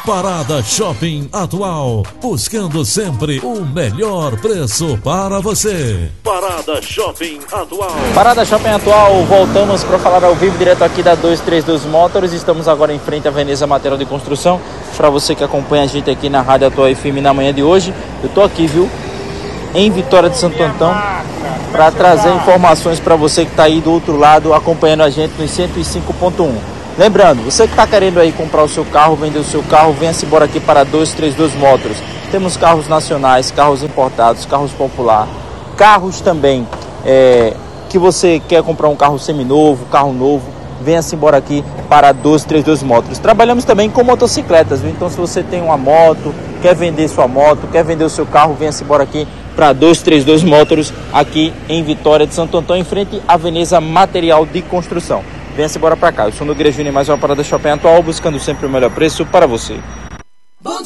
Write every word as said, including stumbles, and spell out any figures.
Parada Shopping Atual, buscando sempre o melhor preço para você. Parada Shopping Atual. Parada Shopping Atual, voltamos para falar ao vivo direto aqui da duzentos e trinta e dois Motors. Estamos agora em frente à Veneza Material de Construção. Para você que acompanha a gente aqui na Rádio Atual F M na manhã de hoje, eu tô aqui, viu, em Vitória de Santo Antão, para trazer informações para você que está aí do outro lado acompanhando a gente no cento e cinco ponto um. Lembrando, você que está querendo aí comprar o seu carro, vender o seu carro, venha-se embora aqui para duzentos e trinta e dois Motors. Temos carros nacionais, carros importados, carros popular, carros também é, que você quer comprar um carro seminovo, carro novo, venha-se embora aqui para duzentos e trinta e dois Motors. Trabalhamos também com motocicletas, viu? Então se você tem uma moto, quer vender sua moto, quer vender o seu carro, venha-se embora aqui para duzentos e trinta e dois Motors, aqui em Vitória de Santo Antão, em frente à Veneza Material de Construção. Venha-se embora para cá. Eu sou o Nogueira Júnior, mais uma Parada Shopping Atual, buscando sempre o melhor preço para você.